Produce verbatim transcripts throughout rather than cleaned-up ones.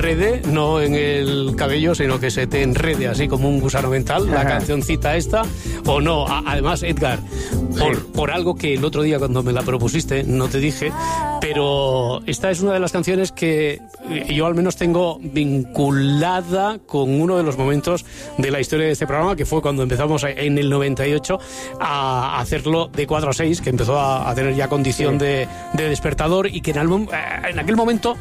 enrede, no en el cabello, sino que se te enrede así como un gusano mental, la cancioncita esta, o no. A- además, Edgar, por, Sí. por algo que el otro día cuando me la propusiste, no te dije, pero esta es una de las canciones que yo al menos tengo vinculada con uno de los momentos de la historia de este programa, que fue cuando empezamos en el noventa y ocho a hacerlo de cuatro a seis, que empezó a, a tener ya condición Sí. de, de despertador, y que en, algún- eh, en aquel momento,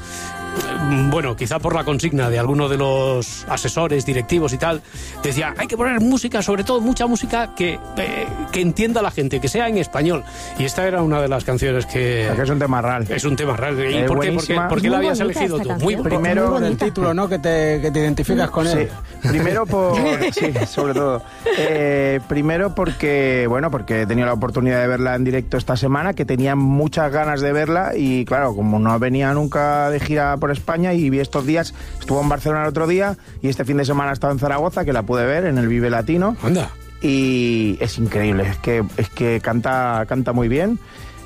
bueno, quizá por la consigna de alguno de los asesores, directivos y tal, decía, hay que poner música, sobre todo mucha música que, eh, que entienda la gente, que sea en español. Y esta era una de las canciones que... Que es un tema real. Es un tema real. ¿Y Eh, por qué, por qué, buenísima. por qué Es la muy habías bonita elegido esta tú? Muy canción. Primero, Muy El bonita. título, ¿no? Que te, que te identificas con él. Sí, primero por... Sí, sobre todo. Eh, primero porque, bueno, porque he tenido la oportunidad de verla en directo esta semana, que tenía muchas ganas de verla y, claro, como no venía nunca de gira por España y vi estos días, estuvo en Barcelona el otro día y este fin de semana he estado en Zaragoza, que la pude ver en el Vive Latino. Anda. Y es increíble, es que, es que canta, canta muy bien.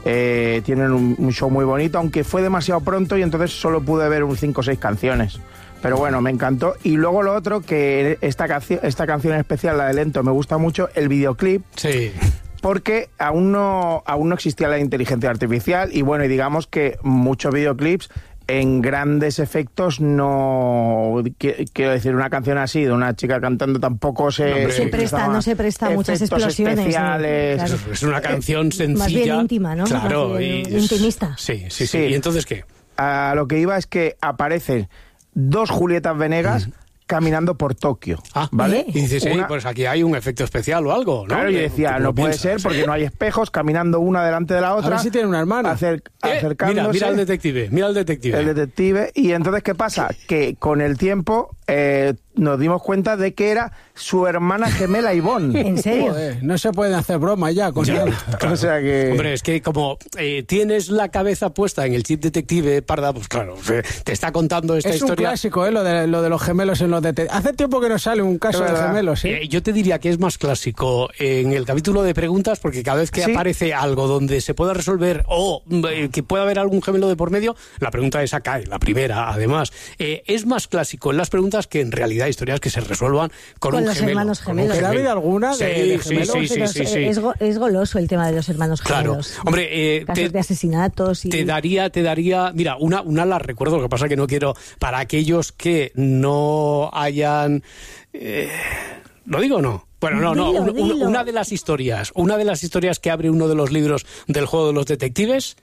Eh, tienen un, un show muy bonito, aunque fue demasiado pronto y entonces solo pude ver un cinco o seis canciones. Pero bueno, me encantó. Y luego lo otro, que esta, canción esta canción en especial, la de Lento, me gusta mucho, el videoclip, Sí. porque aún no, aún no existía la inteligencia artificial y bueno, y digamos que muchos videoclips en grandes efectos no... qui- Quiero decir, una canción así de una chica cantando tampoco se... No, hombre, Se presta, no se presta a muchas efectos explosiones. especiales. Claro. Es una canción sencilla. Más bien íntima, ¿no? Claro. Más bien y- intimista. Sí, sí, sí, Sí. ¿Y entonces qué? A lo que iba es que aparecen dos Julietas Venegas caminando por Tokio, Ah, ¿vale? Y dices, "Ey, Una- pues aquí hay un efecto especial o algo, ¿no? Claro, yo Eh, decía, ¿tú no lo puede piensas? ser porque no hay espejos, caminando una delante de la otra. A ver si tiene una hermana. acer- Eh, acercándose. mira, mira al detective, mira al detective. El detective. Y entonces, ¿qué pasa? Que con el tiempo eh, nos dimos cuenta de que era su hermana gemela Ivonne. ¿En serio? Joder, no se pueden hacer bromas ya con Ya, él. claro. O sea que... Hombre, es que como eh, tienes la cabeza puesta en el chip detective, Parda, pues claro, eh, te está contando esta Es un historia. clásico, ¿eh? Lo de, lo de los gemelos en los detectives. Hace tiempo que no sale un caso Es de verdad. gemelos, ¿eh? Eh, yo te diría que es más clásico en el capítulo de preguntas, porque cada vez que Sí. aparece algo donde se pueda resolver o eh, que pueda haber algún gemelo de por medio, la pregunta esa cae, la primera, además. Eh, es más clásico en las preguntas que en realidad historias que se resuelvan con, Con un los gemelo. hermanos con un gemelos. ¿Pero ha habido alguna de- Sí, de sí, gemelos? sí, sí, Pero sí, es, sí. es go- es goloso el tema de los hermanos Claro. gemelos. Hombre, eh, Casos te- de asesinatos y... Te daría, te daría, mira, una, una la recuerdo, lo que pasa que no quiero, para aquellos que no hayan, eh, ¿lo digo o no? Bueno, no, no, Dilo, un- un- dilo. una de las historias, una de las historias que abre uno de los libros del juego de los detectives,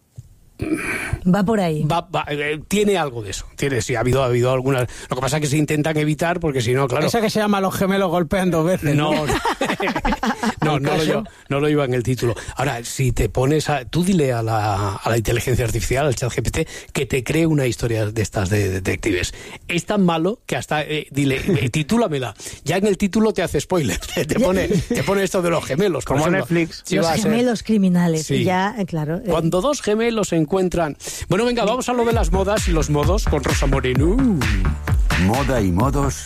Va por ahí. va, va, eh, tiene algo de eso, tiene, sí, ha habido, ha habido algunas, lo que pasa es que se intentan evitar porque si no, claro. Esa que se llama Los gemelos golpean dos veces. No, no, no, no, lo caso? iba, no lo iba en el título. Ahora, si te pones a... Tú dile a la, a la inteligencia artificial, al chat G P T, que te cree una historia de estas de detectives. Es tan malo que hasta... eh, dile, eh, titúlamela. Ya en el título te hace spoiler. Te pone, te pone esto de los gemelos. por Como ejemplo. Netflix. Sí, Los va a ser. gemelos criminales. Sí. Y ya, eh, claro. eh, Cuando dos gemelos se encuentran... Bueno, venga, vamos a lo de las modas y los modos con Rosa Moreno. Moda y modos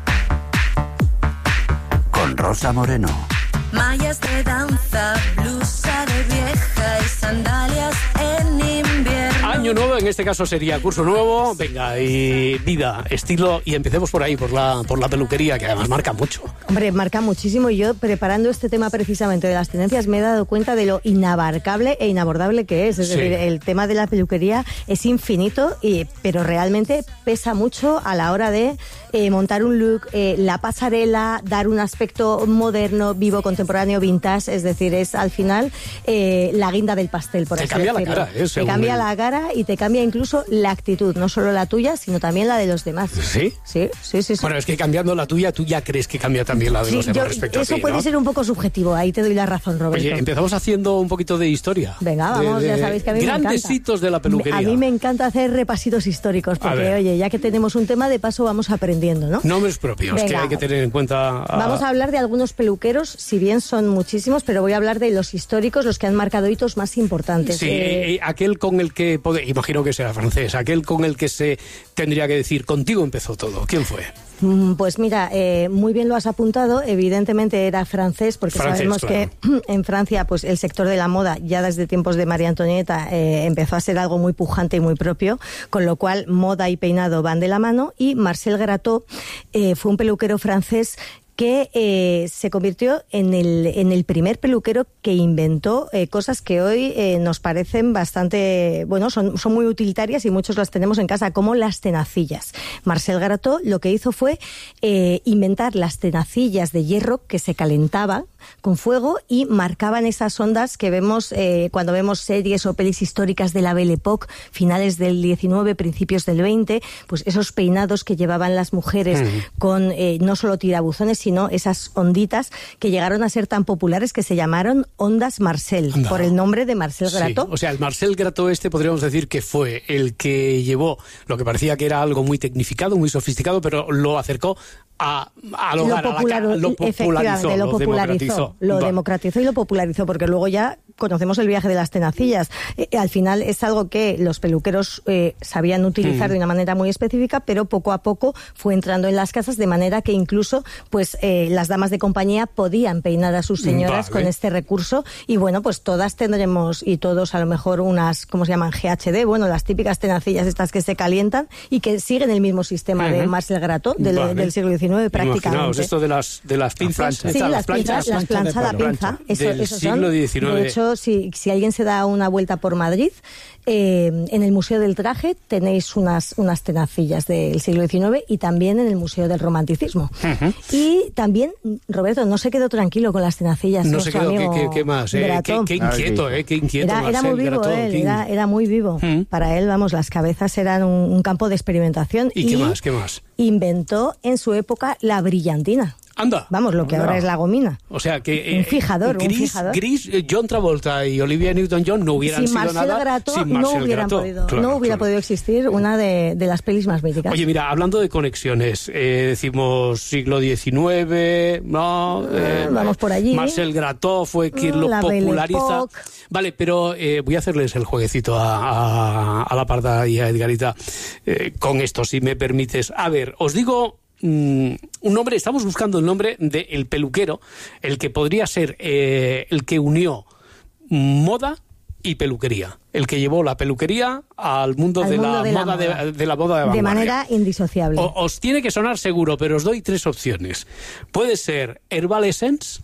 con Rosa Moreno. Mallas de danza, blusa de vieja y sandalias en invierno. Año nuevo, en este caso sería curso nuevo. Venga, y vida, estilo, y empecemos por ahí, por la, por la peluquería, que además marca mucho. Hombre, marca muchísimo y yo preparando este tema precisamente de las tendencias me he dado cuenta de lo inabarcable e inabordable que es. Es Sí. decir, el tema de la peluquería es infinito, y, pero realmente pesa mucho a la hora de eh, montar un look, eh, la pasarela, dar un aspecto moderno, vivo, contemporáneo, vintage. Es decir, es al final eh, la guinda del pastel, por Te así cambia la decirlo. cara, ¿eh? Te Según cambia el- la cara y te cambia incluso la actitud, no solo la tuya, sino también la de los demás. ¿Sí? Sí, sí, sí. sí. Bueno, es que cambiando la tuya, tú ya crees que cambia también la de Sí, los demás yo- respecto eso a ti, puede ¿no? ser un poco subjetivo, ahí te doy la razón, Roberto. Oye, empezamos haciendo un poquito de historia. Venga, De- vamos, de ya sabéis que a mí me grandes encanta. hitos de la peluquería. A mí me encanta hacer repasitos históricos, A porque, ver. oye, ya que tenemos un tema, de paso vamos aprendiendo, ¿no? Nombres propios, que Venga. hay que tener en cuenta. a- Vamos a hablar de algunos peluqueros, si bien son muchísimos, pero voy a hablar de los históricos, los que han marcado hitos más importantes. Sí, Eh, eh, aquel con el que, pode- imagino que será francés, aquel con el que se tendría que decir, contigo empezó todo. ¿Quién fue? Pues mira, eh, muy bien lo has apuntado. Evidentemente era francés, porque Francés, sabemos claro. que en Francia, pues el sector de la moda, ya desde tiempos de María Antonieta, eh, empezó a ser algo muy pujante y muy propio, con lo cual moda y peinado van de la mano. Y Marcel Gratot eh, fue un peluquero francés que eh, se convirtió en el, en el primer peluquero que inventó eh, cosas que hoy eh, nos parecen bastante, bueno, son, son muy utilitarias y muchos las tenemos en casa, como las tenacillas. Marcel Gratot lo que hizo fue eh, inventar las tenacillas de hierro que se calentaban con fuego y marcaban esas ondas que vemos eh, cuando vemos series o pelis históricas de la Belle Époque, finales del diecinueve, principios del veinte, pues esos peinados que llevaban las mujeres mm. con eh, no solo tirabuzones, sino esas onditas que llegaron a ser tan populares que se llamaron ondas Marcel, no. por el nombre de Marcel Gratot. Sí. O sea, el Marcel Gratot este podríamos decir que fue el que llevó lo que parecía que era algo muy tecnificado, muy sofisticado, pero lo acercó a, a lo, lo, a popular, la, lo popularizó, lo, lo popularizó, lo Va. democratizó y lo popularizó, porque luego ya conocemos el viaje de las tenacillas. Eh, al final es algo que los peluqueros eh, sabían utilizar mm. de una manera muy específica, pero poco a poco fue entrando en las casas, de manera que incluso pues eh, las damas de compañía podían peinar a sus señoras vale. con este recurso. Y bueno, pues todas tendremos, y todos a lo mejor unas, ¿cómo se llaman? G H D, bueno, las típicas tenacillas estas que se calientan y que siguen el mismo sistema uh-huh. de Marcel Gratot del, vale. del siglo diecinueve prácticamente. Imaginaos, esto de las, de las pinzas. Sí, las, las pinzas, las planchas a la pinza. Eso, del eso siglo son, diecinueve. De hecho, si, si alguien se da una vuelta por Madrid, eh, en el Museo del Traje tenéis unas, unas tenacillas del siglo diecinueve y también en el Museo del Romanticismo. Uh-huh. Y también, Roberto, no se quedó tranquilo con las tenacillas. No se quedó, ¿qué, qué, qué más? Eh, qué, qué inquieto, eh, qué inquieto. Era, era muy vivo Gratot, él, era, era muy vivo. Uh-huh. Para él, vamos, las cabezas eran un, un campo de experimentación. ¿Y, y qué más, qué más? Inventó en su época la brillantina. Anda. Vamos, lo que Anda. ahora es la gomina. O sea que... Eh, un fijador, Gris, un fijador. Gris, John Travolta y Olivia Newton-John no hubieran sin sido Marcel nada Gratot, sin Marcel no hubieran Gratot. podido, Claro, no hubiera claro. podido existir una de, de las pelis más míticas. Oye, mira, hablando de conexiones, eh, decimos siglo diecinueve, no... Eh, Vamos por allí. Marcel Gratot fue quien lo la populariza. Vale, pero eh, voy a hacerles el jueguecito a, a, a la Parda y a Edgarita eh, con esto, si me permites. A ver, os digo... un nombre, estamos buscando el nombre del peluquero, el que podría ser eh, el que unió moda y peluquería, el que llevó la peluquería al mundo, al de, mundo la de, la moda de, de la moda de vanguardia. De manera indisociable. O, os tiene que sonar seguro, pero os doy tres opciones. Puede ser Herbal Essence,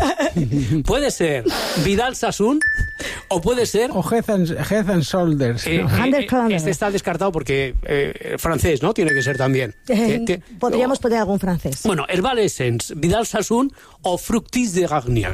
puede ser Vidal Sassoon, o puede ser... O Head and, Head and Shoulders. Eh, eh, eh, este está descartado porque eh, francés, ¿no? Tiene que ser también. Eh, eh, Podríamos o, poner algún francés. Bueno, Herbal Essence, Vidal Sassoon o Fructis de Garnier.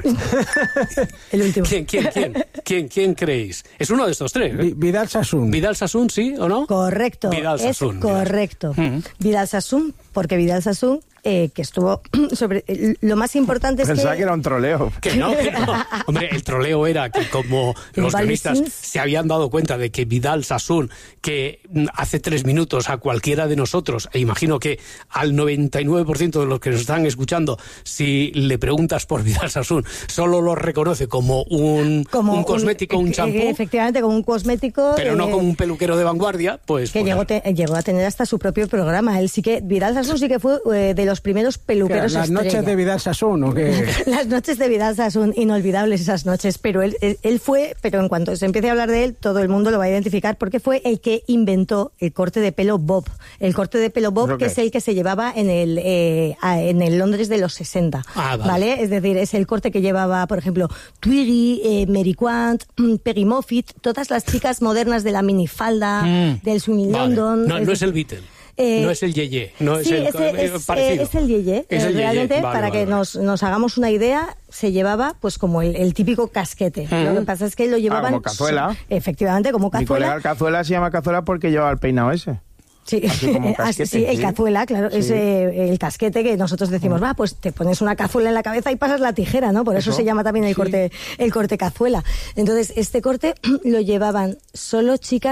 El último. ¿Quién, quién, quién, quién, quién creéis? Es uno de estos tres. ¿eh? Vidal Sassoon. Vidal Sassoon, ¿sí o no? Correcto. Vidal Sassoon. Es correcto. Vidal, Vidal Sassoon, porque Vidal Sassoon, eh, que estuvo sobre... Lo más importante es Pensaba que... que era un troleo. Que no, que no. Hombre, el troleo era que como los guionistas se habían dado cuenta de que Vidal Sassoon, que hace tres minutos a cualquiera de nosotros, e imagino que al noventa y nueve por ciento de los que nos están escuchando, si le preguntas por Vidal Sassoon, solo lo reconoce como un, como un cosmético, un champú. Efectivamente, como un cosmético. Pero eh, no como un peluquero de vanguardia, pues... Que llegó, te, llegó a tener hasta su propio programa. Él sí que, Vidal Sassoon sí que fue eh, de los primeros peluqueros ¿Las estrella. noches de Vidal Sassoon o qué? Las noches de Vidal Sassoon, inolvidables esas noches, pero él, él, él fue, pero en cuanto se empiece a hablar de él, todo el mundo lo va a identificar porque fue el que inventó el corte de pelo bob. El corte de pelo bob, que es el que se llevaba en el, eh, en el Londres de los sesenta. Ah, vale. ¿Vale? Es decir, es el corte que llevaba, por ejemplo, Twiggy, eh, Mary Quant, Peggy Moffitt, todas las chicas modernas de la minifalda, mm, del Swing vale. London. No, es, no es el Beatle. Eh, no es el Yeye, no sí, es el ese, es, parecido. Es el Yeye. Es el Realmente, yeye. Vale, para vale, que vale. Nos, nos hagamos una idea, se llevaba pues como el, el típico casquete. Mm. Lo que pasa es que lo llevaban... Ah, como cazuela. So, efectivamente, como cazuela. Mi colega el cazuela se llama cazuela porque lleva el peinado ese. Sí, como casquete, sí, el sí. cazuela, claro, sí. Es eh, el casquete que nosotros decimos, va, pues te pones una cazuela en la cabeza y pasas la tijera, ¿no? Por eso, eso se llama también el sí. corte el corte cazuela. Entonces, este corte lo llevaban solo chicas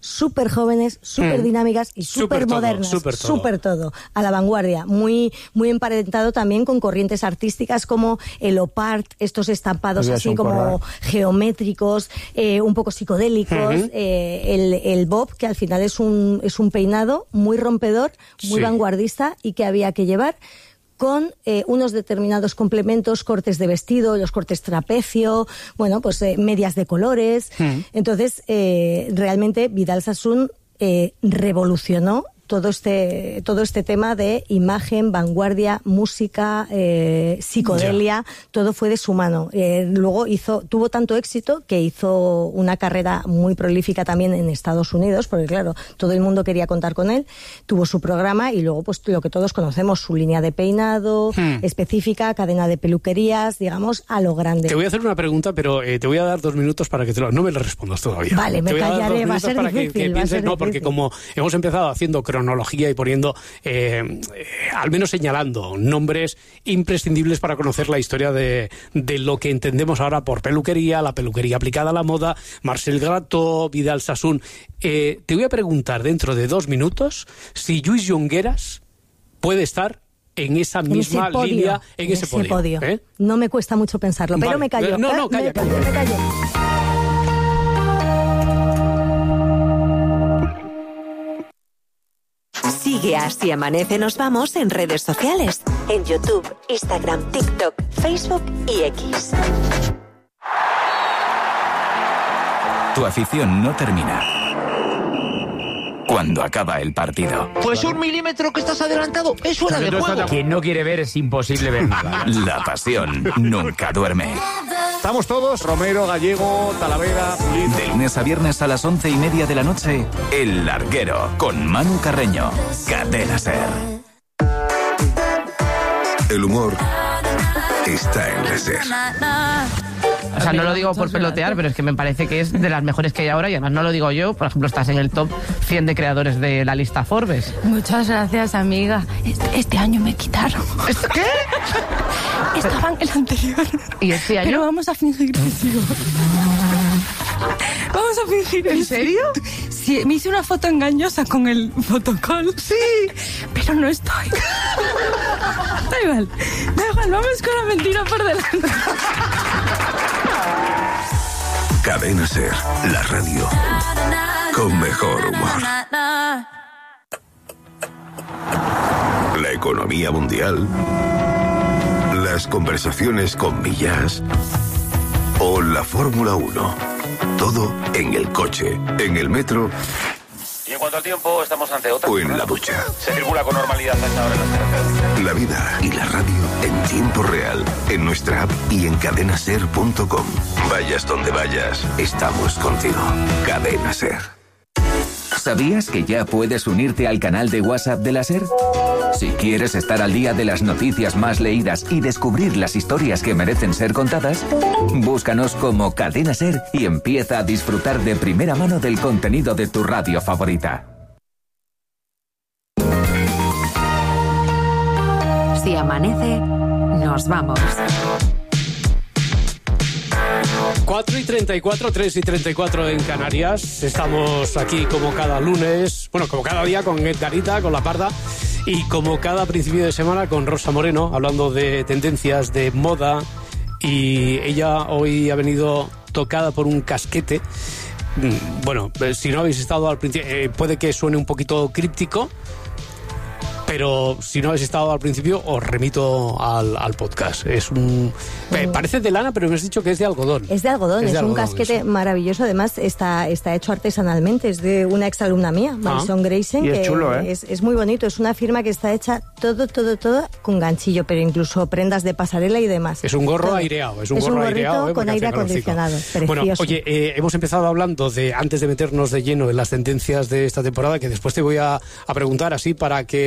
súper jóvenes, súper dinámicas y súper modernas. Súper todo. Súper todo. A la vanguardia. Muy, muy emparentado también con corrientes artísticas como el op art, estos estampados Oye, así como corral. geométricos, eh, un poco psicodélicos, Uh-huh. eh, el, el bob, que al final es un, es un peinado muy rompedor, muy Sí. vanguardista y que había que llevar con eh, unos determinados complementos, cortes de vestido, los cortes trapecio, bueno, pues eh, medias de colores. Mm. Entonces, eh, realmente Vidal Sassoon eh, revolucionó todo este todo este tema de imagen, vanguardia, música, eh, psicodelia, todo fue de su mano. Eh, luego hizo tuvo tanto éxito que hizo una carrera muy prolífica también en Estados Unidos, porque claro, todo el mundo quería contar con él. Tuvo su programa y luego pues lo que todos conocemos, su línea de peinado Hmm. específica, cadena de peluquerías, digamos, a lo grande. Te voy a hacer una pregunta, pero eh, te voy a dar dos minutos para que te lo... No me la respondas todavía. Vale, me te voy a dar callaré, dos va a minutos ser para que- difícil, que, va a pienses, ser no, porque difícil. como hemos empezado haciendo cronología y poniendo, eh, eh, al menos señalando nombres imprescindibles para conocer la historia de, de lo que entendemos ahora por peluquería, la peluquería aplicada a la moda, Marcel Grattó, Vidal Sassoon. Eh, te voy a preguntar dentro de dos minutos si Lluís Llongueras puede estar en esa En misma ese podio, línea, en, ese, podio. ¿eh? No me cuesta mucho pensarlo, pero Vale. me callo. No, no, ¿eh? calla, me callo, calla. me callo. Sigue a Así Amanece Nos Vamos en redes sociales. En YouTube, Instagram, TikTok, Facebook y X. Tu afición no termina cuando acaba el partido. Pues un milímetro que estás adelantado es fuera de juego. Quien no quiere ver es imposible ver nada. La pasión nunca duerme. Estamos todos, Romero, Gallego, Talavera, Pulido. De lunes a viernes a las once y media de la noche, El Larguero, con Manu Carreño. Cadena SER. El humor está en la SER. O sea, no lo digo por pelotear, pero es que me parece que es de las mejores que hay ahora y además no lo digo yo. Por ejemplo, estás en el top cien de creadores de la lista Forbes. Muchas gracias, amiga. Este, este año me quitaron. ¿Qué? Estaba en el anterior. ¿Y este año? Pero vamos a fingir que sigo. Vamos a fingir. ¿En serio? Sí, me hice una foto engañosa con el fotocall. Sí. Pero no estoy. Da igual. Da igual, vamos con la mentira por delante. Cadena SER, la radio con mejor humor. La economía mundial, las conversaciones con Millás o la Fórmula uno. Todo en el coche, en el metro Y en cuanto al tiempo, estamos ante otra. o en la ducha. Se circula con normalidad a esta hora en las carreteras. La vida y la radio en tiempo real, en nuestra app y en cadena ser punto com. Vayas donde vayas, estamos contigo. Cadena SER. ¿Sabías que ya puedes unirte al canal de WhatsApp de la SER? Si quieres estar al día de las noticias más leídas y descubrir las historias que merecen ser contadas, búscanos como Cadena SER y empieza a disfrutar de primera mano del contenido de tu radio favorita. Si amanece, nos vamos. cuatro y treinta y cuatro, tres y treinta y cuatro en Canarias. Estamos aquí como cada lunes, bueno, como cada día con Edgarita, con La Parda, y como cada principio de semana con Rosa Moreno, hablando de tendencias, de moda, y ella hoy ha venido tocada por un casquete. Bueno, si no habéis estado al principio, eh, puede que suene un poquito críptico, pero si no habéis estado al principio, os remito al, al podcast. Es un... Eh, parece de lana, pero me has dicho que es de algodón. Es de algodón, es, de un algodón, casquete eso. maravilloso. Además, está, está hecho artesanalmente. Es de una exalumna mía, Marisol Grayson. Y es que chulo, ¿eh? Es, es muy bonito. Es una firma que está hecha todo, todo, todo con ganchillo, pero incluso prendas de pasarela y demás. Es un gorro Todo. aireado. Es un Es un gorro gorrito aireado. ¿eh? con Porque aire hace calorcico. acondicionado. Precioso. Bueno, oye, eh, hemos empezado hablando de, antes de meternos de lleno en las tendencias de esta temporada, que después te voy a, a preguntar así para que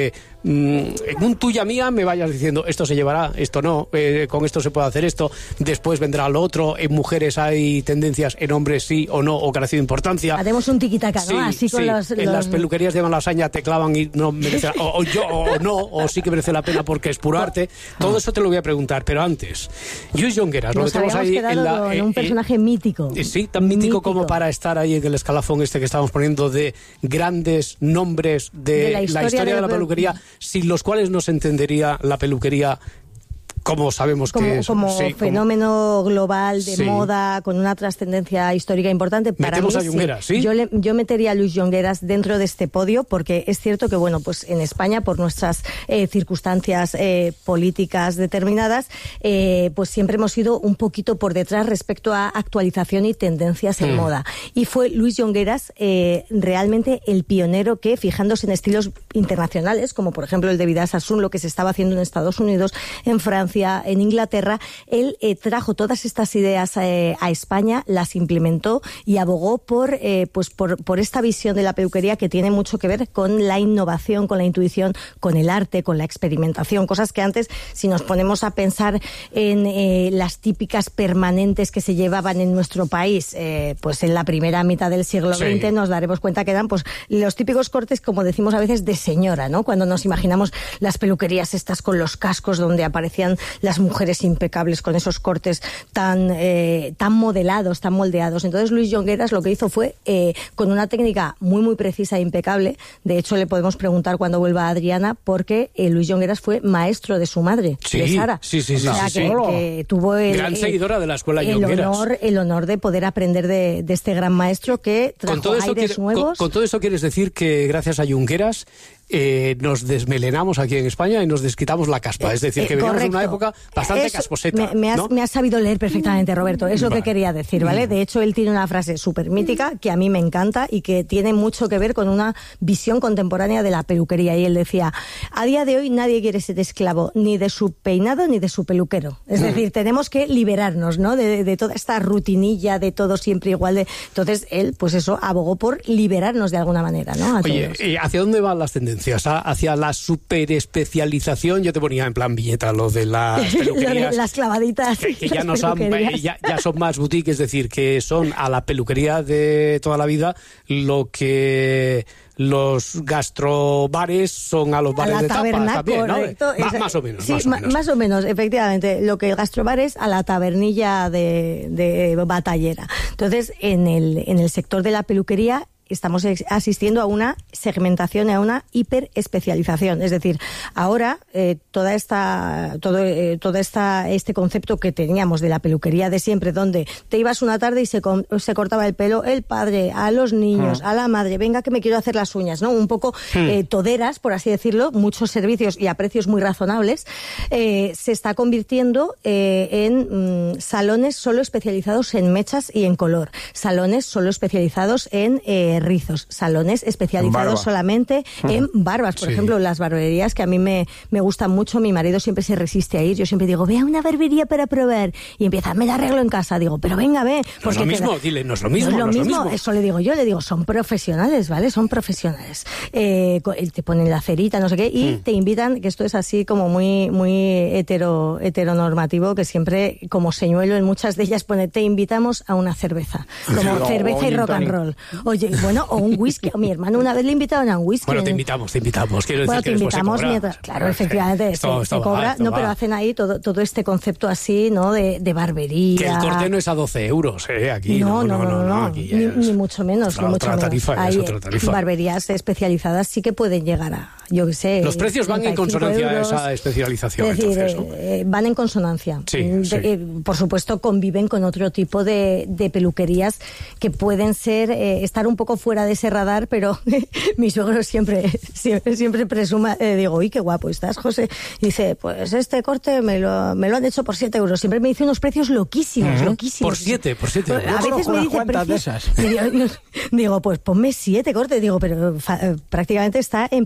mmm, en un tuya mía me vayas diciendo esto se llevará, esto no, eh, con esto se puede hacer esto, después vendrá lo otro, en mujeres hay tendencias, en hombres sí o no, o carecido de importancia. Haremos un tiquitaca, ¿no? Sí, Así con sí. los, En los... las peluquerías de Malasaña te clavan y no merece, o, o yo, o no, o sí que merece la pena porque es puro arte. Todo eso te lo voy a preguntar, pero antes, Lluís Llongueras, lo Nos que tenemos ahí en la... con eh, un personaje eh, mítico. Sí, tan mítico, mítico como para estar ahí en el escalafón este que estamos poniendo de grandes nombres de, de la la historia, historia de, de la peluquería, sin los cuales no se entendería la peluquería como sabemos como, que es. Como sí, fenómeno como... global de sí. moda, con una trascendencia histórica importante. Para Metemos mí, a Llongueras, ¿sí? ¿sí? Yo, le, yo metería a Lluís Llongueras dentro de este podio, porque es cierto que, bueno, pues en España, por nuestras eh, circunstancias eh, políticas determinadas, eh, pues siempre hemos ido un poquito por detrás respecto a actualización y tendencias en mm. moda. Y fue Lluís Llongueras eh, realmente el pionero que, fijándose en estilos internacionales, como por ejemplo el de Vidal Sassoon, lo que se estaba haciendo en Estados Unidos, en Francia, en Inglaterra, él eh, trajo todas estas ideas eh, a España, las implementó y abogó por, eh, pues por, por esta visión de la peluquería que tiene mucho que ver con la innovación, con la intuición, con el arte, con la experimentación, cosas que antes, si nos ponemos a pensar en eh, las típicas permanentes que se llevaban en nuestro país, eh, pues en la primera mitad del siglo sí. veinte, nos daremos cuenta que eran pues los típicos cortes, como decimos a veces, de señora, ¿no? Cuando nos imaginamos las peluquerías estas con los cascos donde aparecían las mujeres impecables con esos cortes tan, eh, tan modelados, tan moldeados. Entonces Lluís Llongueras lo que hizo fue, eh, con una técnica muy muy precisa e impecable, de hecho le podemos preguntar cuando vuelva a Adriana, porque eh, Lluís Llongueras fue maestro de su madre, sí, de Sara. Sí, sí, sí. O sea, sí, que, sí. que tuvo el, gran seguidora de la escuela el Llongueras. honor, el honor de poder aprender de, de este gran maestro que trajo con todo eso aires quiere, nuevos. Con, con todo eso quieres decir que gracias a Llongueras Eh, nos desmelenamos aquí en España y nos desquitamos la caspa, es decir, que eh, veníamos en una época bastante Eso, casposeta. Me, me, has, ¿no? me has sabido leer perfectamente, Roberto, es lo vale. que quería decir, ¿vale? De hecho, él tiene una frase súper mítica que a mí me encanta y que tiene mucho que ver con una visión contemporánea de la peluquería, y él decía, a día de hoy nadie quiere ser esclavo ni de su peinado ni de su peluquero, es decir, tenemos que liberarnos, ¿no? De, de, de toda esta rutinilla, de todo siempre igual, de... entonces él, pues eso, abogó por liberarnos de alguna manera, ¿no? A Oye, todos. ¿y hacia dónde van las tendencias? ¿Hacia la superespecialización? Yo te ponía en plan viñeta lo de las peluquerías. Las clavaditas. Que, que ya no son, ya, ya son más boutique, es decir, que son a la peluquería de toda la vida lo que los gastrobares son a los bares a la de taberna, tapas también, correcto. ¿no? Más, más o menos. Sí, más o menos. más o menos, efectivamente. Lo que el gastrobar es a la tabernilla de, de batallera. Entonces, en el, en el sector de la peluquería estamos asistiendo a una segmentación, a una hiperespecialización. Es decir, ahora eh, toda esta, todo, eh, toda esta, este concepto que teníamos de la peluquería de siempre, donde te ibas una tarde y se, se cortaba el pelo el padre, a los niños, ah. a la madre, venga que me quiero hacer las uñas, ¿no? Un poco hmm. eh, toderas, por así decirlo, muchos servicios y a precios muy razonables, eh, se está convirtiendo eh, en mm, salones solo especializados en mechas y en color, salones solo especializados en eh, rizos, salones especializados Barba. solamente uh-huh. en barbas. Por sí. ejemplo, las barberías que a mí me, me gustan mucho, mi marido siempre se resiste a ir, yo siempre digo, ve a una barbería para probar, y empieza, me la arreglo en casa, digo, pero venga, ve. No es lo mismo, da... dile, no es lo mismo. No es lo, no es mismo. lo mismo, eso le digo yo, le digo, son profesionales, ¿vale? Son profesionales. Eh, te ponen la cerita, no sé qué, y hmm. te invitan, que esto es así como muy, muy hetero, heteronormativo, que siempre, como señuelo en muchas de ellas pone, te invitamos a una cerveza, como no, cerveza y rock and roll. Oye, bueno, o un whisky. A mi hermano una vez le invitaron a un whisky. Bueno, te invitamos, te invitamos. Quiero decir bueno, que te invitamos se cobra. mientras, claro, efectivamente, esto, se, esto se va, cobra. esto no, va. pero hacen ahí todo, todo este concepto así, ¿no? De, de barbería. Que el corte no es a doce euros, ¿eh? Aquí no, no, no, no, no, no, no. Aquí ni, es... ni mucho menos. Otra, ni mucho otra menos. tarifa, Hay es otra tarifa. barberías especializadas sí que pueden llegar a, yo qué sé. Los precios van en consonancia euros. a esa especialización. Es decir, entonces, ¿no? eh, van en consonancia. Sí, de, sí. Eh, por supuesto, conviven con otro tipo de, de peluquerías que pueden ser, eh, estar un poco fuera de ese radar, pero mi suegro siempre, siempre, siempre presuma, eh, digo, uy, qué guapo estás, José. Y dice, pues este corte me lo, me lo han hecho por siete euros. Siempre me dice unos precios loquísimos, uh-huh. loquísimos. Por siete, por siete euros. A veces me dice precios, de esas. Digo, digo, pues ponme siete cortes. Digo, pero fa, prácticamente está en pesetas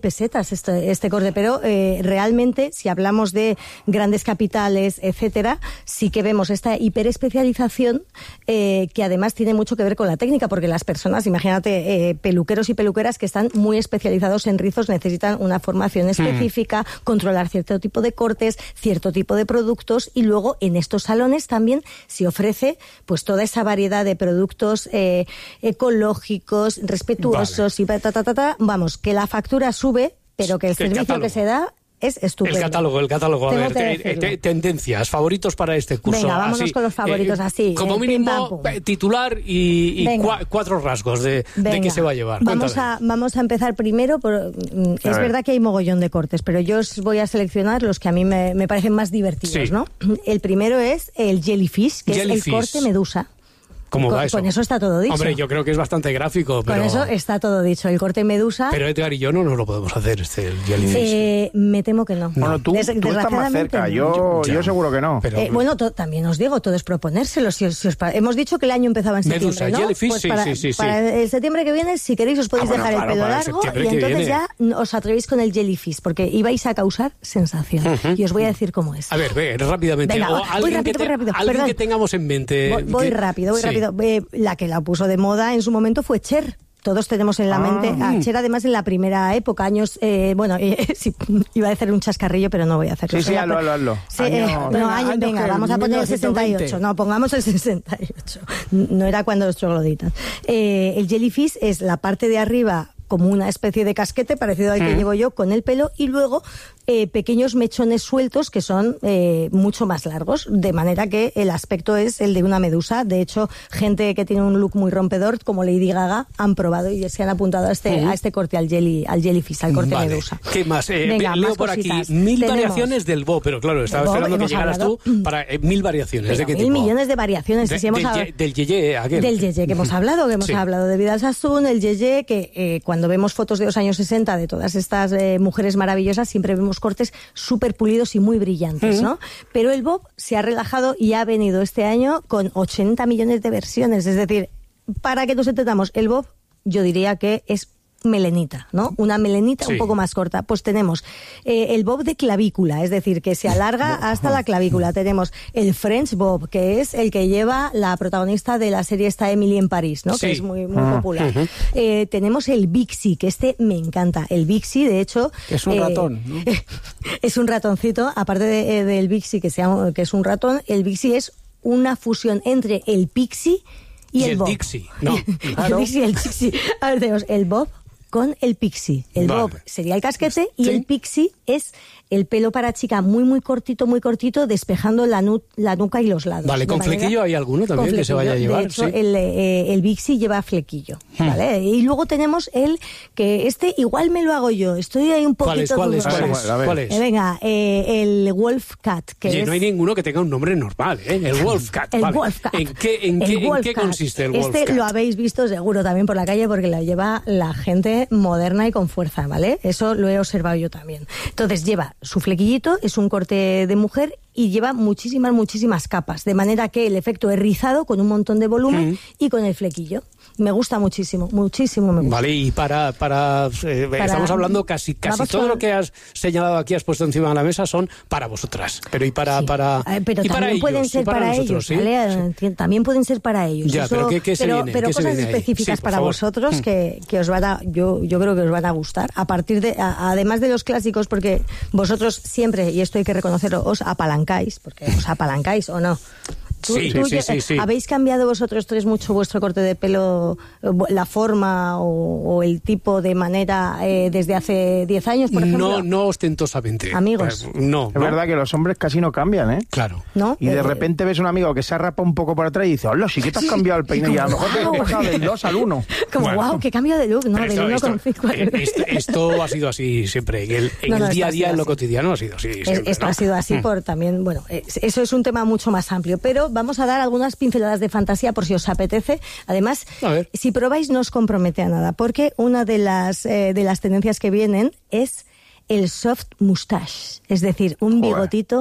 más este, este corte, pero eh, realmente, si hablamos de grandes capitales, etcétera, sí que vemos esta hiperespecialización eh, que además tiene mucho que ver con la técnica, porque las personas, imagínate, eh, peluqueros y peluqueras que están muy especializados en rizos necesitan una formación específica, mm. controlar cierto tipo de cortes, cierto tipo de productos, y luego en estos salones también se ofrece pues toda esa variedad de productos eh, ecológicos, respetuosos, vale. y ta, ta, ta, ta. Vamos, que la factura sube, pero que el, el servicio catálogo. que se da es estupendo. El catálogo, el catálogo. A Tengo ver, te, te, tendencias, favoritos para este curso. Venga, vámonos así, con los favoritos eh, así. Como eh, mínimo, pim, pam, titular y, y cua, cuatro rasgos de, de qué se va a llevar. Vamos a, vamos a empezar primero por... A es ver. verdad que hay mogollón de cortes, pero yo os voy a seleccionar los que a mí me, me parecen más divertidos, sí. ¿no? El primero es el jellyfish, que jellyfish. es el corte medusa. ¿Cómo con, va eso? Con eso está todo dicho. Hombre, yo creo que es bastante gráfico, pero... Con eso está todo dicho. El corte medusa... Pero Edgar y yo no nos lo podemos hacer, este jellyfish. Eh, me temo que no. Bueno, tú, Des, tú estás más cerca. Yo, yo, yo seguro que no. Pero, eh, bueno, to, también os digo, todo es proponérselo. Si os, si os, hemos dicho que el año empezaba en septiembre, Medusa, ¿no? jellyfish, pues sí, para, sí, sí. Para el septiembre que viene, si queréis, os podéis ah, bueno, dejar claro, el pelo largo y entonces ya os atrevéis con el jellyfish, porque ibais a causar sensación. Uh-huh. Y os voy a decir cómo es. A ver, ve, rápidamente. Venga, o voy alguien rápido, que te, voy rápido. Alguien Perdón. que tengamos en mente. Voy, voy que, rápido, voy sí. rápido. Eh, la que la puso de moda en su momento fue Cher. Todos tenemos en la ah, mente a Cher, además en la primera época, años, eh, bueno, eh, sí, iba a hacer un chascarrillo, pero no voy a hacerlo. Sí, sí, hazlo, hazlo, hazlo. Sí, año, eh, no, año, año venga, vamos a poner el sesenta y ocho. No, pongamos el sesenta y ocho. No era cuando los trogloditas. Eh, el jellyfish es la parte de arriba como una especie de casquete parecido al que mm. llevo yo con el pelo, y luego eh, pequeños mechones sueltos que son eh, mucho más largos, de manera que el aspecto es el de una medusa. De hecho, gente que tiene un look muy rompedor, como Lady Gaga, han probado y se han apuntado a este, mm. a este corte, al jelly, al jellyfish, al corte vale. medusa. ¿Qué más? Eh, Venga, leo más por cositas. aquí mil Tenemos variaciones del bob, pero claro, estaba esperando que llegaras hablado. tú para eh, mil variaciones. Pero ¿De qué mil tipo? millones de variaciones. De, si hemos del, hablado, ye, del yeye, aquel. Del yeye que hemos hablado, que hemos sí. hablado de Vidal Sassoon, el yeye, que eh, cuando vemos fotos de los años sesenta de todas estas eh, mujeres maravillosas, siempre vemos cortes súper pulidos y muy brillantes, uh-huh. ¿no? Pero el bob se ha relajado y ha venido este año con ochenta millones de versiones. Es decir, para que nos entendamos, el bob yo diría que es melenita, ¿no? Una melenita sí. un poco más corta. Pues tenemos eh, el bob de clavícula, es decir, que se alarga hasta la clavícula. Tenemos el French bob, que es el que lleva la protagonista de la serie esta Emily en París, ¿no? Sí. Que es muy, muy uh-huh. popular. Uh-huh. Eh, tenemos el Bixi, que este me encanta. El Bixi, de hecho... Es un eh, ratón, ¿no? Es un ratoncito, aparte de, eh, del Bixi, que, sea, que es un ratón, el Bixi es una fusión entre el Pixie y, y el, el bob. Dixie, no. el Dixie y el Dixie. A ver, tenemos el bob con el pixie. El vale. bob sería el casquete y ¿sí? el pixie es el pelo para chica muy, muy cortito, muy cortito, despejando la, nu la nuca y los lados. Vale, ¿con manera, flequillo hay alguno también que se vaya a llevar? De hecho, ¿sí? el, eh, el Bixi lleva flequillo, hmm. ¿vale? Y luego tenemos el que este igual me lo hago yo. Estoy ahí un poquito... ¿Cuál es? ¿Cuál es? ¿Cuál es? Eh, venga, eh, el Wolf Cat. Que Oye, es... no hay ninguno que tenga un nombre normal, ¿eh? El Wolf Cat. El vale. Wolf Cat. ¿En qué, en qué, en qué consiste el Wolf este Cat? Este lo habéis visto seguro también por la calle porque lo lleva la gente moderna y con fuerza, ¿vale? Eso lo he observado yo también. Entonces lleva su flequillito, es un corte de mujer y lleva muchísimas, muchísimas capas, de manera que el efecto es rizado con un montón de volumen mm. y con el flequillo. Me gusta muchísimo, muchísimo me gusta. Vale, y para, para, eh, para estamos hablando casi, casi todo a... lo que has señalado aquí, has puesto encima de la mesa son para vosotras, pero y para, sí. para, eh, pero y también para pueden ellos, ser para, para nosotros, ellos, ¿sí? ¿vale? Sí. También pueden ser para ellos. Ya, Eso, pero ¿qué, qué se pero, viene? pero ¿Qué cosas se viene específicas sí, para favor. vosotros hmm. que, que os van a, yo, yo creo que os van a gustar, a partir de, a, además de los clásicos, porque vosotros siempre, y esto hay que reconocerlo, os apalancáis, porque os apalancáis o no. ¿Tú, sí, tú, sí, sí, sí. ¿Habéis cambiado vosotros tres mucho vuestro corte de pelo, la forma o, o el tipo de manera eh, desde hace diez años, por ejemplo? No, no ostentosamente. Amigos. Pues, no. Es ¿no? verdad que los hombres casi no cambian, ¿eh? Claro. ¿No? Y de eh, repente ves un amigo que se arrapa un poco por atrás y dice, hola, sí que te has cambiado el peine y a lo mejor te has pasado del dos al uno. Como, bueno, wow, qué cambio de look, ¿no? Del esto, uno esto, con cinco. Eh, esto, esto ha sido así siempre. En el, en no, no, el día a día, en lo así. cotidiano, ha sido así. Siempre, esto ¿no? ha sido así mm. por también, bueno, eso es un tema mucho más amplio, pero vamos a dar algunas pinceladas de fantasía por si os apetece. Además, si probáis no os compromete a nada, porque una de las, eh, de las tendencias que vienen es el soft mustache, es decir, un bigotito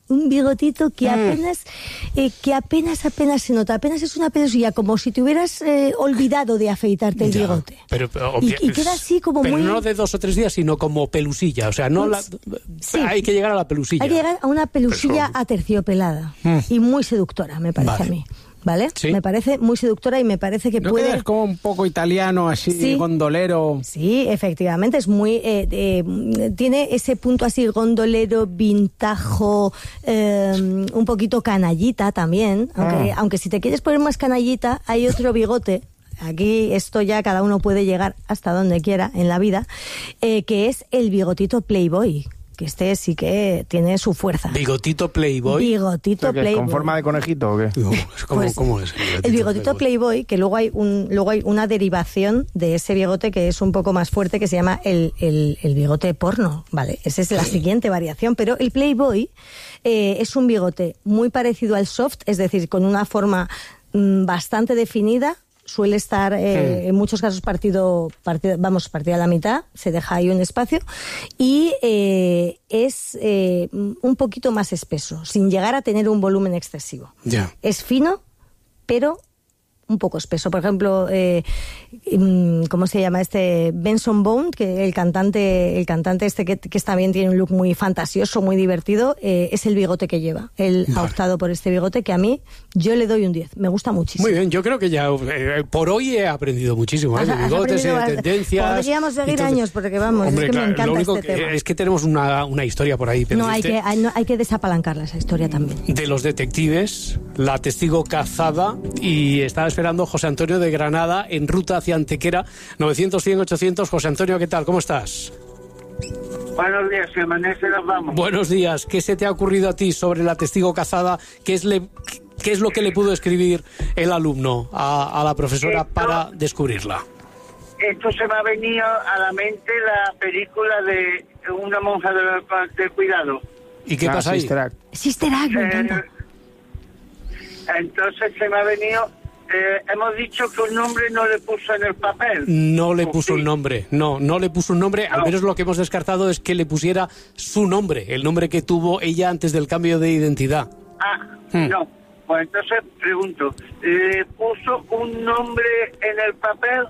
un bigotito que Mm. apenas, eh, que apenas, apenas se nota. Apenas es una pelosilla, como si te hubieras eh, olvidado de afeitarte el Ya, bigote. Pero, pero, Y- y queda así como pero muy- no de dos o tres días, sino como pelusilla. O sea, no la, Sí. hay que llegar a la pelusilla. Hay que llegar a una pelusilla Eso- aterciopelada Mm. y muy seductora, me parece Vale. a mí. ¿Vale? Sí. Me parece muy seductora y me parece que ¿No puede... quedas como un poco italiano, así, Sí. gondolero? Sí, efectivamente, es muy... eh, eh, tiene ese punto así gondolero, vintajo, eh, un poquito canallita también, aunque, Ah. aunque si te quieres poner más canallita, hay otro bigote. Aquí esto ya cada uno puede llegar hasta donde quiera en la vida, eh, que es el bigotito Playboy, que este sí que tiene su fuerza. Bigotito Playboy. Bigotito ¿Qué es, Playboy. ¿Con forma de conejito o qué? ¿Cómo, Pues, cómo es? El bigotito Playboy, que luego hay un luego hay una derivación de ese bigote que es un poco más fuerte, que se llama el, el, el bigote porno, ¿vale? Esa es la siguiente variación, pero el Playboy eh, es un bigote muy parecido al soft, es decir, con una forma mm, bastante definida. Suele estar eh, Hmm. en muchos casos partido, partido, vamos, partido a la mitad, se deja ahí un espacio y eh, es eh, un poquito más espeso, sin llegar a tener un volumen excesivo. Ya. Es fino, pero un poco espeso. Por ejemplo, eh, mm, ¿cómo se llama este? Benson Boone, que el cantante, el cantante este que, que también tiene un look muy fantasioso, muy divertido, eh, es el bigote que lleva. Él ha optado por este bigote que a mí, yo le doy un diez. Me gusta muchísimo. Muy bien, yo creo que ya eh, por hoy he aprendido muchísimo, ¿eh? De Has- has bigotes, aprendido de bastante. tendencias. Podríamos seguir y todo. años, porque vamos, Hombre, es que claro, me encanta lo único este que, tema. es que tenemos una, una historia por ahí. Pero No, hay de, que, hay, no, hay que desapalancarla esa historia también. de los detectives, la testigo cazada, y estaba esperando José Antonio de Granada en ruta hacia Antequera, novecientos, cien, ochocientos. José Antonio, ¿qué tal? ¿Cómo estás? Buenos días, si amanece nos vamos. Buenos días. ¿Qué se te ha ocurrido a ti sobre la testigo cazada? ¿Qué es, le, qué es lo que le pudo escribir el alumno a, a la profesora Esto- para descubrirla? Esto se me ha venido a la mente la película de una monja de, de cuidado. ¿Y qué Ah, pasa ahí? Sister Act. Sister Act, me Eh, encanta. Entonces se me ha venido... eh, hemos dicho que un nombre no le puso en el papel. No le puso un nombre, no, no le puso un nombre, al menos lo que hemos descartado es que le pusiera su nombre, el nombre que tuvo ella antes del cambio de identidad. Ah, Hmm. no. Pues entonces pregunto, ¿le puso un nombre en el papel?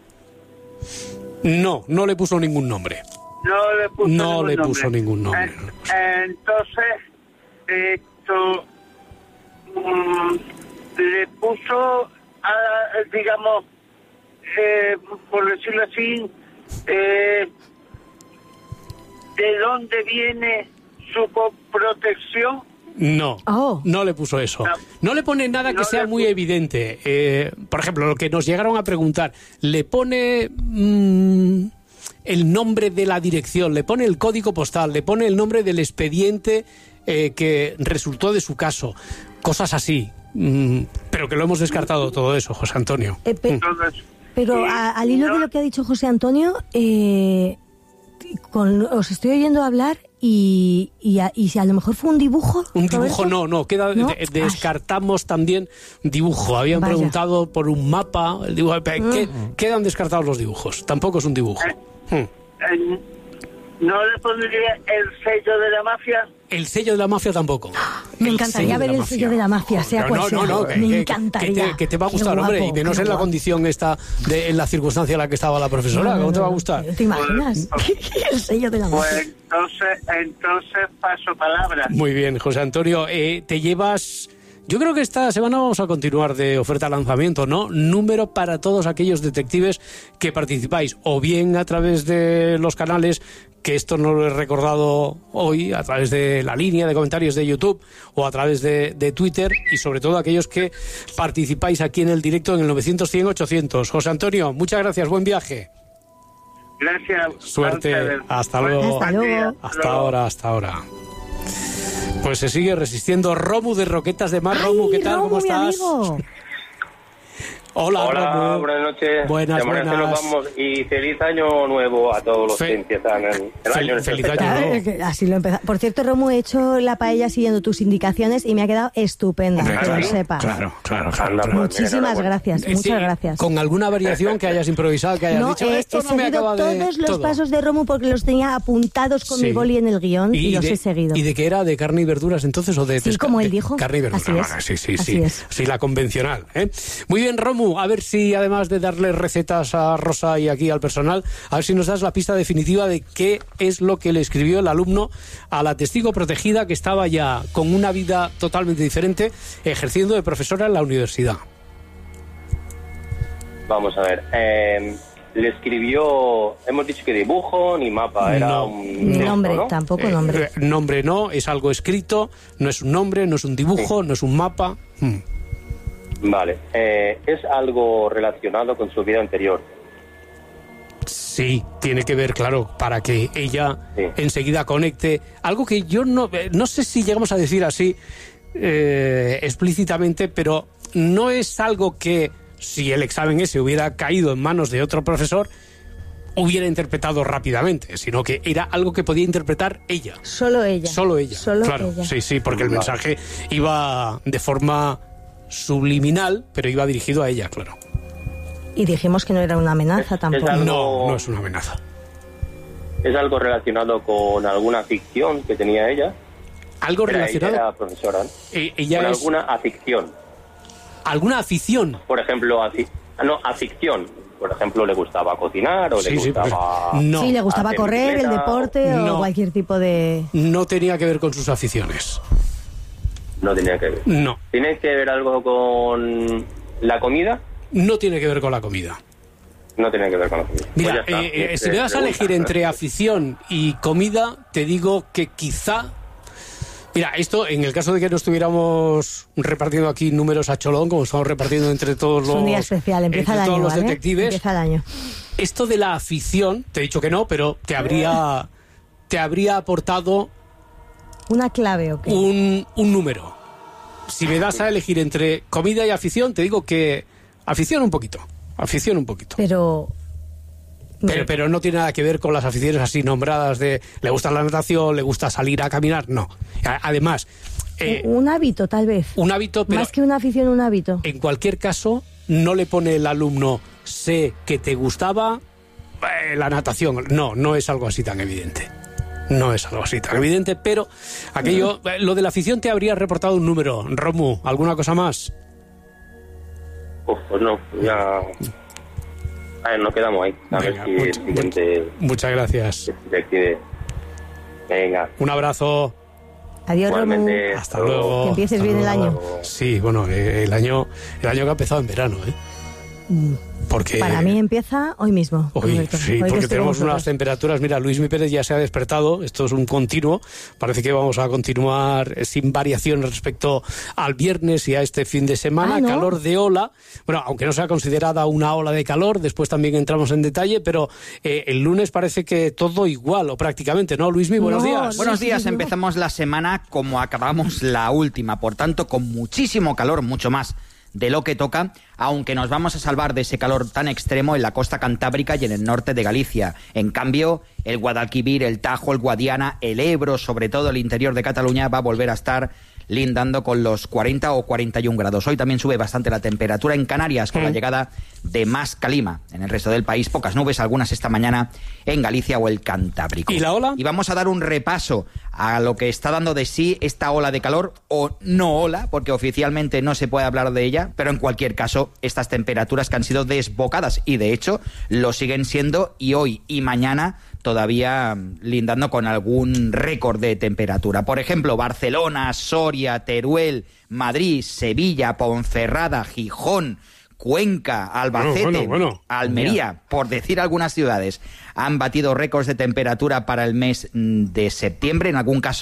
No, no le puso ningún nombre. No le puso No ningún le nombre. puso ningún nombre. Eh, entonces, esto mm, le puso, ah, digamos, eh, por decirlo así, eh, ¿de dónde viene su co- protección? No, Oh. no le puso eso. No le pone nada que sea muy evidente. Eh, por ejemplo, lo que nos llegaron a preguntar, le pone mm, el nombre de la dirección, le pone el código postal, le pone el nombre del expediente eh, que resultó de su caso. Cosas así. Mm, pero que lo hemos descartado todo eso, José Antonio. Eh, pe- Pero a- al hilo de lo que ha dicho José Antonio, eh, con, os estoy oyendo hablar y, y, a, y si a lo mejor fue un dibujo. Un dibujo Roberto. no, no, queda, ¿No? de- descartamos también dibujo. Habían Vaya. preguntado por un mapa, el dibujo, ¿qué- Mm. quedan descartados los dibujos. Tampoco es un dibujo. Hmm. Eh, ¿No le pondría el sello de la mafia? El sello de la mafia tampoco. Me El encantaría sello de ver la el mafia. sello de la mafia, sea No, cual no, sea. no, no, que, Me que- encantaría. que te, que te va a Qué gustar, hombre, guapo, y menos qué en la guapo. condición esta, de, en la circunstancia en la que estaba la profesora. No, no, ¿Cómo te va a no. gustar? ¿Te imaginas? El sello de la Pues mafia. entonces, entonces paso palabra. Muy bien, José Antonio. Eh, te llevas... Yo creo que esta semana vamos a continuar de oferta lanzamiento, ¿no? Número para todos aquellos detectives que participáis, o bien a través de los canales, que esto no lo he recordado hoy, a través de la línea de comentarios de YouTube o a través de, de Twitter, y sobre todo aquellos que participáis aquí en el directo en el novecientos, cien, ochocientos. José Antonio, muchas gracias, buen viaje. Gracias. Suerte, a ustedes. hasta luego. Hasta luego. Hasta ahora, hasta ahora. Pues se sigue resistiendo Romu de Roquetas de Mar. Romu, ¿qué tal? Romu, ¿Cómo mi estás? amigo. Hola, Hola, Romu. buenas noches. Buenas, De manera que buenas. nos vamos y feliz año nuevo a todos los Fe- que empiezan el, el Fel- año. en este feliz año especial. nuevo. Ah, que Así lo empezamos. Por cierto, Romu, he hecho la paella siguiendo tus indicaciones y me ha quedado estupenda, Hombre, que claro, lo sepas. Claro, claro, claro. Anda, claro. pues, Muchísimas enhorabuena. gracias, Eh, muchas sí, gracias. Con alguna variación que hayas improvisado, que hayas No, dicho, he, esto he no me seguido acaba de... todos los todo". pasos de Romu porque los tenía apuntados con Sí. mi boli en el guión y, los de, he seguido. ¿Y de qué era? ¿De carne y verduras entonces o de Sí, pesca- como él de dijo. Carne y verduras. Así es. Vale, sí, sí, Así sí. es. Sí, la convencional. ¿eh? Muy bien, Romu, a ver si además de darle recetas a Rosa y aquí al personal, a ver si nos das la pista definitiva de qué es lo que le escribió el alumno a la testigo protegida que estaba ya con una vida totalmente diferente ejerciendo de profesora en la universidad. Vamos a ver. eh, le escribió, hemos dicho que dibujo ni mapa, era No. un Ni texto, nombre, ¿no? tampoco Eh, nombre. eh, nombre no, es algo escrito, no es un nombre, no es un dibujo, no es un mapa. Hmm. Vale. Eh, es algo relacionado con su vida anterior. Sí, tiene que ver, claro, para que ella Sí. enseguida conecte. Algo que yo no, eh, no sé si llegamos a decir así eh, explícitamente, pero no es algo que, si el examen ese hubiera caído en manos de otro profesor, hubiera interpretado rápidamente, sino que era algo que podía interpretar ella. Solo ella. Solo ella. Solo claro, ella. sí, sí, porque el Vale. mensaje iba de forma subliminal, pero iba dirigido a ella, claro. Y dijimos que no era una amenaza Es- tampoco. es algo- No, no es una amenaza. Es algo relacionado con alguna ficción que tenía ella. Algo Era- relacionado. Ella era profesora. ¿no? Eh, ella con es alguna aficción. alguna afición. Por ejemplo, afi- ah, no, aficción. Por ejemplo, le gustaba cocinar o Sí, le sí, gustaba... pues, no. Sí, le gustaba hacer correr, el bicicleta, deporte o No. cualquier tipo de... No tenía que ver con sus aficiones. No tenía que ver. No. ¿Tiene que ver algo con la comida? No tiene que ver con la comida. No tiene que ver con la comida. Mira, Pues ya está. eh, eh, Eh, si me das a pregunta. elegir entre afición y comida, te digo que quizá... Mira, esto en el caso de que no estuviéramos repartiendo aquí números a cholón, como estamos repartiendo entre todos Es los... un día especial, empieza entre el año, todos los ¿vale? detectives, Empieza el año. esto de la afición, te he dicho que no, pero te habría, te habría aportado ¿Una clave o qué? un, un número. Si me das a elegir entre comida y afición, te digo que afición un poquito, afición un poquito. Pero... Pero, pero no tiene nada que ver con las aficiones así nombradas de le gusta la natación, le gusta salir a caminar, no. A- Además, eh, un hábito, tal vez. un hábito, pero Más que una afición, un hábito. en cualquier caso no le pone el alumno sé que te gustaba eh, la natación. No, no es algo así tan evidente. No es algo así tan evidente, pero aquello, eh, lo de la afición te habría reportado un número. Romu, ¿alguna cosa más? Uf, pues no, ya... A ver, nos quedamos ahí. A Venga, ver si much- el siguiente Muchas gracias. detective... Venga. Un abrazo. Adiós, Romu. Igualmente. Hasta luego. Que empieces Hasta bien el luego. año. Sí, bueno, eh, el año, el año que ha empezado en verano, ¿eh? Porque Para mí empieza hoy mismo. Hoy, Roberto. sí, Hoy que porque estoy con tenemos unas vosotros. temperaturas. Mira, Luis Mi Pérez ya se ha despertado. Esto es un continuo. Parece que vamos a continuar eh, sin variación respecto al viernes y a este fin de semana. Ah, ¿no? Calor de ola. Bueno, aunque no sea considerada una ola de calor, después también entramos en detalle, pero eh, el lunes parece que todo igual o prácticamente, ¿no? Luis Mi, buenos No, días. Buenos días, empezamos la semana como acabamos la última, por tanto con muchísimo calor, mucho más de lo que toca, aunque nos vamos a salvar de ese calor tan extremo en la costa cantábrica y en el norte de Galicia. En cambio, el Guadalquivir, el Tajo, el Guadiana, el Ebro, sobre todo el interior de Cataluña, va a volver a estar lindando con los cuarenta o cuarenta y un grados. Hoy también sube bastante la temperatura en Canarias con la llegada de más calima. En el resto del país, pocas nubes, algunas esta mañana en Galicia o el Cantábrico. ¿Y la ola? Y vamos a dar un repaso a lo que está dando de sí esta ola de calor, o no ola, porque oficialmente no se puede hablar de ella, pero en cualquier caso, estas temperaturas que han sido desbocadas, y de hecho lo siguen siendo, y hoy y mañana todavía mm, lindando con algún récord de temperatura. Por ejemplo, Barcelona, Soria, Teruel, Madrid, Sevilla, Ponferrada, Gijón, Cuenca, Albacete, Bueno, bueno, bueno. Almería, por decir algunas ciudades, han batido récords de temperatura para el mes mm, de septiembre, en algún caso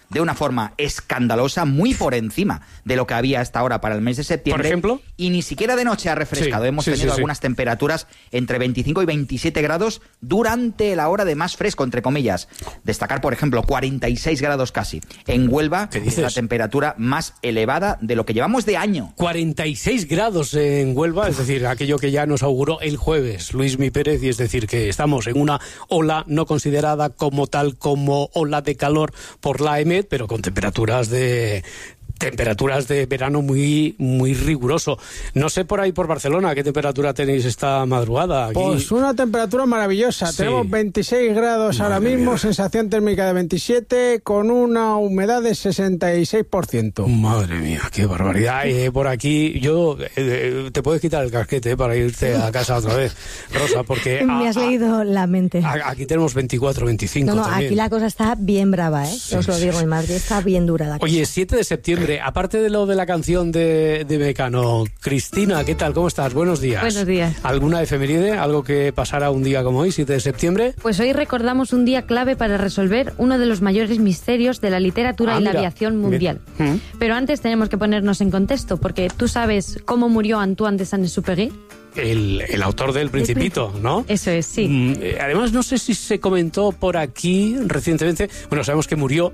de una forma escandalosa, muy por encima de lo que había hasta ahora para el mes de septiembre. ¿Por ejemplo? Y ni siquiera de noche ha refrescado. Sí, Hemos sí, tenido sí, algunas sí. temperaturas entre veinticinco y veintisiete grados durante la hora de más fresco, entre comillas. Destacar, por ejemplo, cuarenta y seis grados casi. En Huelva es la temperatura más elevada de lo que llevamos de año. cuarenta y seis grados en Huelva, es decir, aquello que ya nos auguró el jueves Luismi Pérez, y es decir, que estamos en una ola no considerada como tal como ola de calor por la E M E D, pero con temperaturas de... temperaturas de verano muy muy riguroso. No sé por ahí por Barcelona qué temperatura tenéis esta madrugada. Aquí... Pues una temperatura maravillosa. Sí. Tenemos veintiséis grados ahora mismo, mía. Sensación térmica de veintisiete, con una humedad de sesenta y seis por ciento. Madre mía, qué barbaridad. Eh, por aquí, yo, eh, te puedes quitar el casquete eh, para irte a casa otra vez, Rosa, porque... Me a, has leído la mente. A, aquí tenemos veinticuatro, veinticinco No, no, también. aquí la cosa está bien brava, ¿eh? Sí, Os lo digo, sí, en Madrid está bien dura la cosa. Oye, siete de septiembre, aparte de lo de la canción de, de Mecano, Cristina, ¿qué tal? ¿Cómo estás? Buenos días. Buenos días. ¿Alguna efeméride? ¿Algo que pasara un día como hoy, siete de septiembre? Pues hoy recordamos un día clave para resolver uno de los mayores misterios de la literatura Ah, y la mira. aviación mundial. Bien. Pero antes tenemos que ponernos en contexto, porque tú sabes cómo murió Antoine de Saint-Exupéry. El, el autor del Principito, ¿no? Eso es, sí. Mm, eh, además, no sé si se comentó por aquí recientemente, bueno, sabemos que murió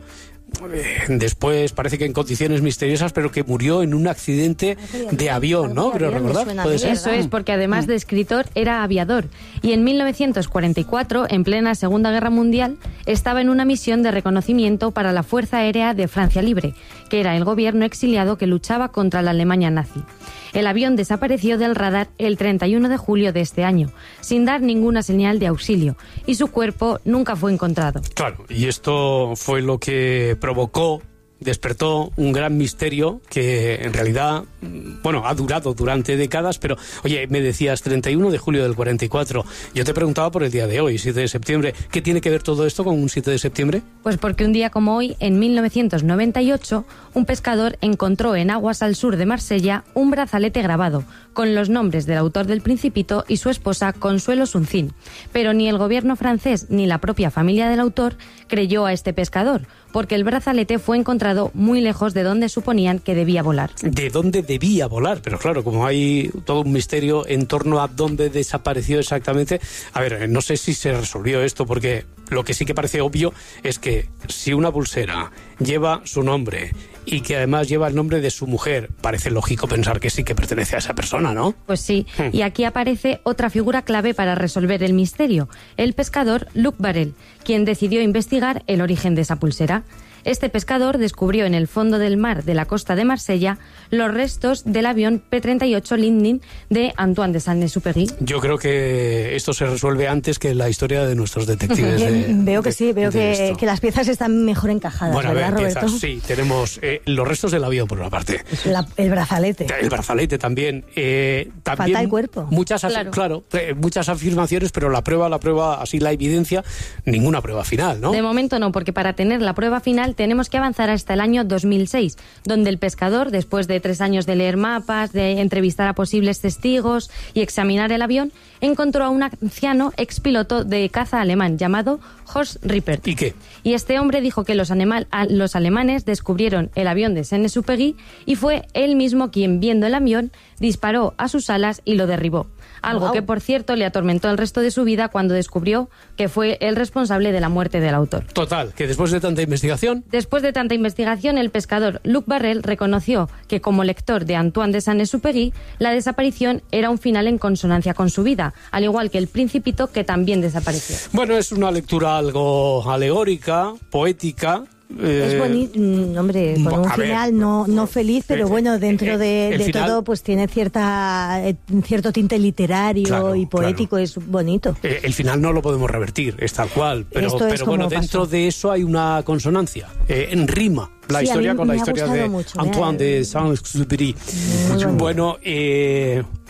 eh, después, parece que en condiciones misteriosas, pero que murió en un accidente de avión, ¿no? Creo recordar. ¿Puede ser? Eso es, porque además de escritor era aviador. Y en mil novecientos cuarenta y cuatro, en plena Segunda Guerra Mundial, estaba en una misión de reconocimiento para la Fuerza Aérea de Francia Libre, que era el gobierno exiliado que luchaba contra la Alemania nazi. El avión desapareció del radar el treinta y uno de julio de este año, sin dar ninguna señal de auxilio, y su cuerpo nunca fue encontrado. Claro, y esto fue lo que provocó, despertó un gran misterio que en realidad, bueno, ha durado durante décadas, pero, oye, me decías treinta y uno de julio del cuarenta y cuatro, yo te preguntaba por el día de hoy, siete de septiembre, ¿qué tiene que ver todo esto con un siete de septiembre? Pues porque un día como hoy, en mil novecientos noventa y ocho, un pescador encontró en aguas al sur de Marsella un brazalete grabado, con los nombres del autor del Principito y su esposa Consuelo Suncín. Pero ni el gobierno francés ni la propia familia del autor creyó a este pescador, porque el brazalete fue encontrado muy lejos de donde suponían que debía volar. ¿De dónde debía volar? Pero claro, como hay todo un misterio en torno a dónde desapareció exactamente, a ver, no sé si se resolvió esto, porque lo que sí que parece obvio es que si una pulsera lleva su nombre y que además lleva el nombre de su mujer, parece lógico pensar que sí que pertenece a esa persona, ¿no? Pues sí, y aquí aparece otra figura clave para resolver el misterio, el pescador Luc Barrel, quien decidió investigar el origen de esa pulsera. Este pescador descubrió en el fondo del mar de la costa de Marsella los restos del avión P treinta y ocho Lindner de Antoine de Saint-Exupéry. Yo creo que esto se resuelve antes que la historia de nuestros detectives. De, veo que de, sí, veo que, que las piezas están mejor encajadas, bueno, ¿verdad, a ver, Roberto? piezas, sí, tenemos eh, los restos del avión por una parte. La, el brazalete. El brazalete también. Eh, también Falta el cuerpo. Muchas, claro, claro eh, muchas afirmaciones, pero la prueba, la prueba, así la evidencia, ninguna prueba final, ¿no? De momento no, porque para tener la prueba final tenemos que avanzar hasta el año dos mil seis, donde el pescador, después de tres años de leer mapas, de entrevistar a posibles testigos y examinar el avión, encontró a un anciano expiloto de caza alemán llamado Horst Rippert. ¿Y qué? Y este hombre dijo que los, animal, los alemanes descubrieron el avión de Saint-Exupéry y fue él mismo quien, viendo el avión, disparó a sus alas y lo derribó. Algo wow. que, por cierto, le atormentó el resto de su vida cuando descubrió que fue el responsable de la muerte del autor. Total, que después de tanta investigación... Después de tanta investigación, el pescador Luc Barrel reconoció que, como lector de Antoine de Saint-Exupéry, la desaparición era un final en consonancia con su vida, al igual que el Principito, que también desapareció. Bueno, es una lectura algo alegórica, poética... Eh, es bonito, hombre, con un final ver, no, no feliz, pero eh, bueno, dentro de, de final, todo, pues tiene cierta eh, cierto tinte literario claro, y poético, claro. Es bonito. Eh, el final no lo podemos revertir, es tal cual, pero, pero bueno, dentro de eso hay una consonancia, eh, en rima. La sí, historia con la historia de mucho, Antoine de Saint-Exupéry. Bueno, eh...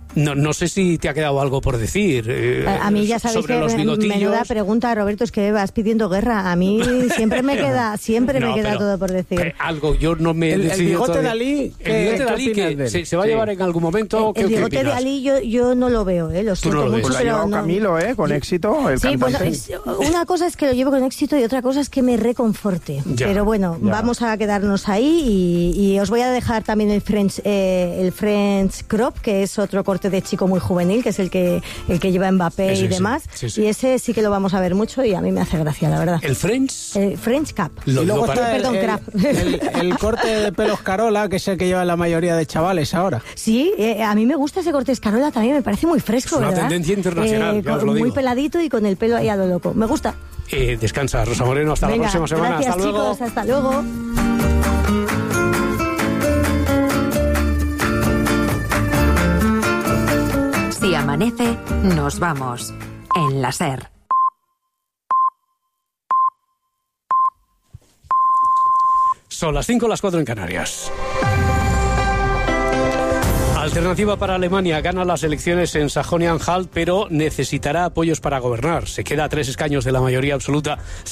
No, no sé si te ha quedado algo por decir. Eh, a, a mí ya sabéis sobre que los bigotillos. Menuda pregunta, Roberto, es que vas pidiendo guerra. A mí siempre me queda, siempre no, me queda pero, todo por decir. Eh, algo, yo no me he el, decidido el bigote todavía. de Ali, el bigote de Ali que se, se va a sí. llevar en algún momento. El, el bigote de Ali yo, yo no lo veo, ¿eh? Lo siento no lo mucho, pues pero lo ha no. Camilo, ¿eh? Con éxito, el Sí, bueno, cantante. es, una cosa es que lo llevo con éxito y otra cosa es que me reconforte. Ya, pero bueno, ya. vamos a quedarnos ahí y, y os voy a dejar también el French, eh, el French Crop, que es otro corte de chico muy juvenil, que es el que el que lleva Mbappé Ese, y demás. sí, sí, sí. Y ese sí que lo vamos a ver mucho y a mí me hace gracia, la verdad. ¿El French? El French Cap. Lo y luego digo está para- el, Perdón, el- crap. el- el corte de pelos Carola, que es el que lleva la mayoría de chavales ahora. Sí, eh, a mí me gusta ese corte escarola también, me parece muy fresco, Es una ¿verdad? tendencia internacional, ya os con- lo Muy digo. peladito y con el pelo ahí a lo loco. Me gusta. Eh, descansa, Rosa Moreno. Hasta Venga, la próxima semana. gracias, Hasta luego. chicos. Hasta luego. Si amanece, nos vamos. En la SER. Son las cinco, las cuatro en Canarias. Alternativa para Alemania gana las elecciones en Sajonia-Anhalt, pero necesitará apoyos para gobernar. Se queda a tres escaños de la mayoría absoluta.